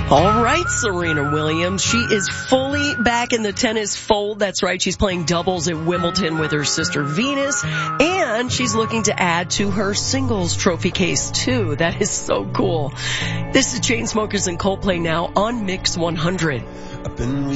All right, Serena Williams. She is fully back in the tennis fold. That's right. She's playing doubles at Wimbledon with her sister Venus. And she's looking to add to her singles trophy case, too. That is so cool. This is Chainsmokers and Coldplay now on Mix 100.